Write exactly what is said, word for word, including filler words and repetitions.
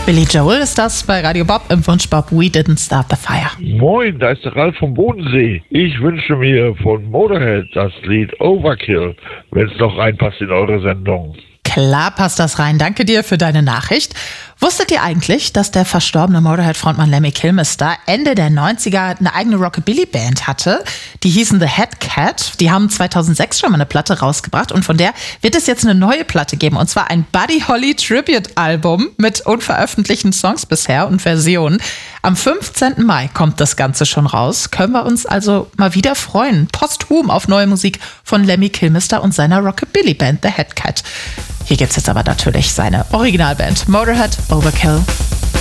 Billy Joel ist das bei Radio Bob im Wunsch Bob We Didn't Start the Fire. Moin, da ist der Ralf vom Bodensee. Ich wünsche mir von Motorhead das Lied Overkill, wenn es noch reinpasst in eure Sendung. Klar passt das rein. Danke dir für deine Nachricht. Wusstet ihr eigentlich, dass der verstorbene Motorhead-Frontmann Lemmy Kilmister Ende der neunziger eine eigene Rockabilly-Band hatte? Die hießen The Head Cat. Die haben zweitausendsechs schon mal eine Platte rausgebracht und von der wird es jetzt eine neue Platte geben. Und zwar ein Buddy Holly Tribute-Album mit unveröffentlichten Songs bisher und Versionen. Am fünfzehnten Mai kommt das Ganze schon raus. Können wir uns also mal wieder freuen. Posthum auf neue Musik von Lemmy Kilmister und seiner Rockabilly-Band The Head Cat. Hier gibt's jetzt aber natürlich seine Originalband Motorhead Overkill.